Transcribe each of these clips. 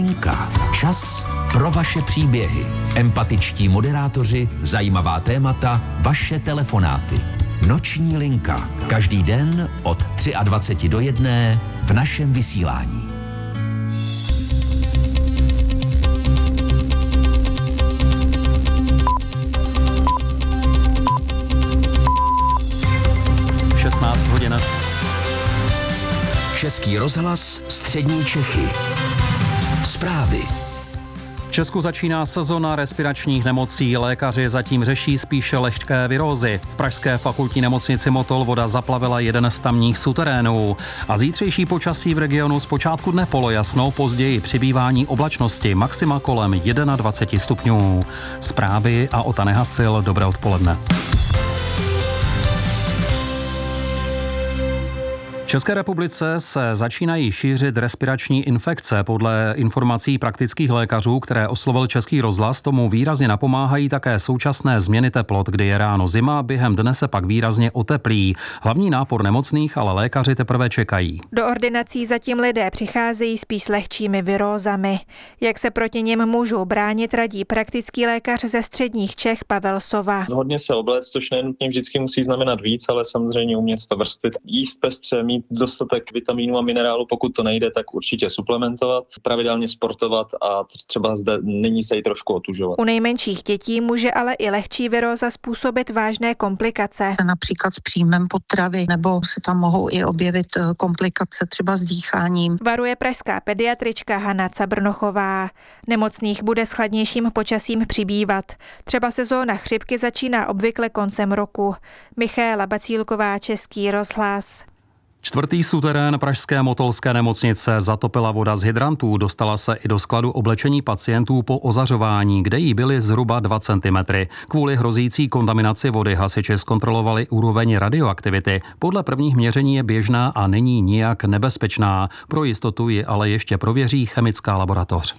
linka. Čas pro vaše příběhy. Empatičtí moderátoři, zajímavá témata, vaše telefonáty. Noční linka. Každý den od 23 do 1 v našem vysílání. Hodin. Český rozhlas, střední Čechy. Zprávy. V Česku začíná sezona respiračních nemocí. Lékaři zatím řeší spíše lehké virózy. V pražské fakultní nemocnici Motol voda zaplavila jeden z tamních suterénů. A zítřejší počasí v regionu zpočátku dne polojasno, později přibývání oblačnosti, maxima kolem 21 stupňů. Zprávy a Ota Nehasil, dobré odpoledne. V České republice se začínají šířit respirační infekce. Podle informací praktických lékařů, které oslovil Český rozhlas, tomu výrazně napomáhají také současné změny teplot, kdy je ráno zima, během dne se pak výrazně oteplí. Hlavní nápor nemocných ale lékaři teprve čekají. Do ordinací zatím lidé přicházejí spíš s lehčími virózami. Jak se proti nim můžou bránit, radí praktický lékař ze středních Čech Pavel Sova. Hodně se obléct, což nenutně vždycky musí znamenat víc, ale samozřejmě umět to vrstvit. Jíst pestře, mít dostatek vitamínů a minerálů, pokud to nejde, tak určitě suplementovat, pravidelně sportovat a třeba zde nyní se jí trošku otužovat. U nejmenších dětí může ale i lehčí viróza způsobit vážné komplikace. Například s příjmem potravy, nebo se tam mohou i objevit komplikace třeba s dýcháním. Varuje pražská pediatrička Hana Cabrnochová. Nemocných bude s chladnějším počasím přibývat. Třeba sezóna chřipky začíná obvykle koncem roku. Michaela Bacílková, Český rozhlas. Čtvrtý suterén pražské Motolské nemocnice zatopila voda z hydrantů, dostala se i do skladu oblečení pacientů po ozařování, kde jí byly zhruba 2 cm. Kvůli hrozící kontaminaci vody hasiči zkontrolovali úroveň radioaktivity. Podle prvních měření je běžná a není nijak nebezpečná. Pro jistotu ji ale ještě prověří chemická laboratoř.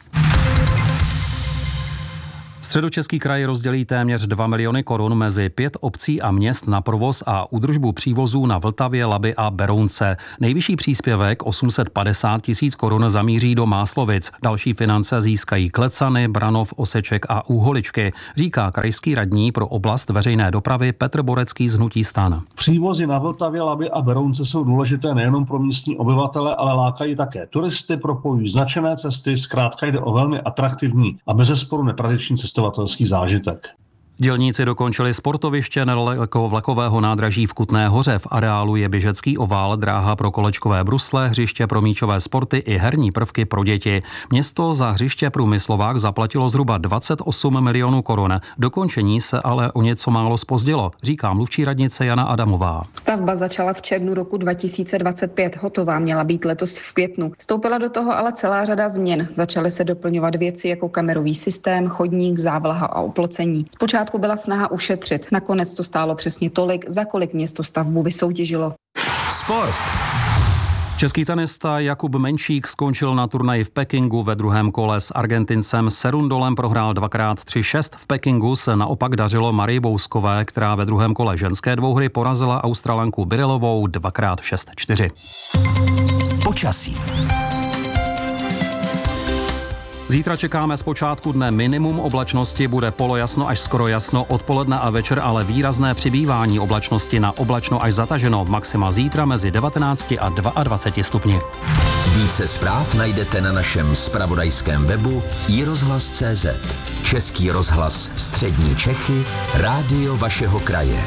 Středočeský kraj rozdělí téměř 2 miliony korun mezi 5 obcí a měst na provoz a údržbu přívozů na Vltavě, Labi a Berounce. Nejvyšší příspěvek 850 000 korun zamíří do Máslovic. Další finance získají Klecany, Branov, Oseček a Úholičky, říká krajský radní pro oblast veřejné dopravy Petr Borecký z hnutí STAN. Přívozy na Vltavě, Labi a Berounce jsou důležité nejenom pro místní obyvatele, ale lákají také turisty, propojují značené cesty, zkrátka jde o velmi atraktivní a bezesporu netradiční cestovatelský zážitek. Dělníci dokončili sportoviště nedaleko vlakového nádraží v Kutné Hoře. V areálu je běžecký ovál, dráha pro kolečkové brusle, hřiště pro míčové sporty i herní prvky pro děti. Město za hřiště Průmyslovák zaplatilo zhruba 28 milionů korun. Dokončení se ale o něco málo zpozdilo, říká mluvčí radnice Jana Adamová. Stavba začala v červnu roku 2025, hotová měla být letos v květnu. Vstoupila do toho ale celá řada změn. Začaly se doplňovat věci jako kamerový systém, chodník, závlaha a oplocení. Zpočátku byla snaha ušetřit. Nakonec to stálo přesně tolik, za kolik město stavbu vysoutěžilo. Sport. Český tenista Jakub Menšík skončil na turnaji v Pekingu ve druhém kole. S Argentincem Serundolem prohrál 2x 3-6. V Pekingu se naopak dařilo Marii Bouskové, která ve druhém kole ženské dvouhry porazila Australanku Birilovou 2x 6-4. Počasí. Zítra čekáme zpočátku dne minimum oblačnosti, bude polojasno až skoro jasno, odpoledne a večer ale výrazné přibývání oblačnosti na oblačno až zataženo, maxima zítra mezi 19 a 22 stupni. Více zpráv najdete na našem zpravodajském webu iRozhlas.cz. Český rozhlas, střední Čechy, rádio vašeho kraje.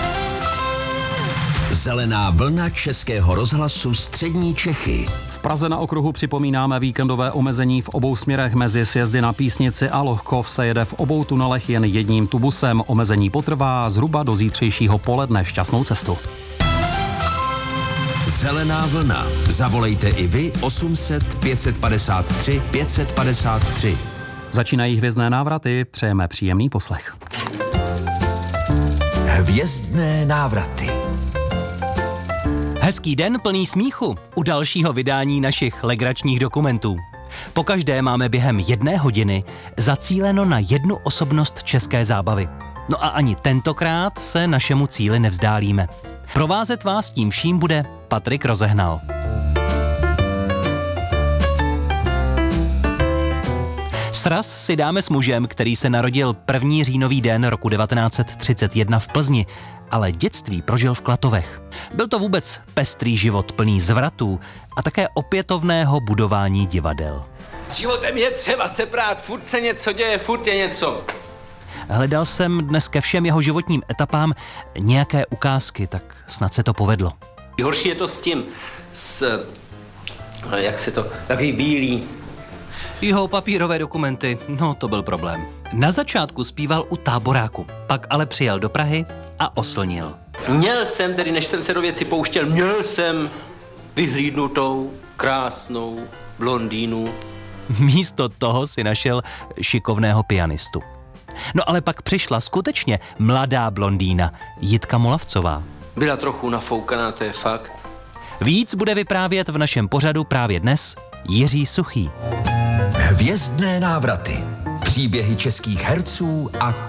Zelená vlna Českého rozhlasu střední Čechy. V Praze na okruhu připomínáme víkendové omezení v obou směrech. Mezi sjezdy na Písnici a Lohkov se jede v obou tunelech jen jedním tubusem. Omezení potrvá zhruba do zítřejšího poledne. Šťastnou cestu. Zelená vlna. Zavolejte i vy 800 553 553. Začínají hvězdné návraty, přejeme příjemný poslech. Hvězdné návraty. Hezký den plný smíchu u dalšího vydání našich legračních dokumentů. Pokaždé máme během 1 hodiny zacíleno na jednu osobnost české zábavy. No a ani tentokrát se našemu cíli nevzdálíme. Provázet vás tím vším bude Patrik Rozehnal. Sraz si dáme s mužem, který se narodil 1. říjnový den roku 1931 v Plzni, ale dětství prožil v Klatovech. Byl to vůbec pestrý život plný zvratů a také opětovného budování divadel. S životem je třeba se prát, furt se něco děje, furt je něco. Hledal jsem dnes ke všem jeho životním etapám nějaké ukázky, tak snad se to povedlo. Horší je to s tím, jak se to, takový bílý. Jeho papírové dokumenty, no to byl problém. Na začátku zpíval u Táboráku, pak ale přijel do Prahy a oslnil. Měl jsem, tedy než jsem se do věci pouštěl, měl jsem vyhlídnutou, krásnou blondýnu. Místo toho si našel šikovného pianistu. No ale pak přišla skutečně mladá blondýna, Jitka Molavcová. Byla trochu nafoukaná, to je fakt. Víc bude vyprávět v našem pořadu právě dnes Jiří Suchý. Hvězdné návraty. Příběhy českých herců a